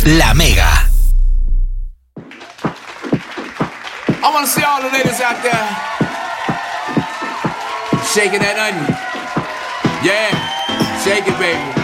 La Mega. I want to see all the ladies out there shaking that onion. Yeah, shake it, baby.